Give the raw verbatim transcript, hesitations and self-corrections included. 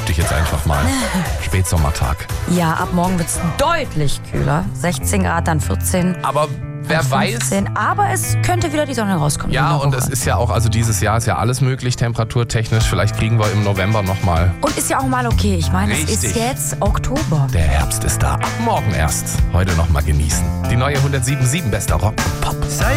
behaupte ich jetzt einfach mal. Spätsommertag. Ja, ab morgen wird es deutlich kühler. sechzehn Grad, dann vierzehn. Aber wer fünfzehn. weiß. Aber es könnte wieder die Sonne rauskommen. Ja, in der und Woche. es ist ja auch, also dieses Jahr ist ja alles möglich, temperaturtechnisch. Vielleicht kriegen wir im November nochmal. Und ist ja auch mal okay. Ich meine, es Richtig. ist jetzt Oktober. Der Herbst ist da. Ab morgen erst. Heute nochmal genießen. Die neue hundertsieben Komma sieben bester Rock und Pop.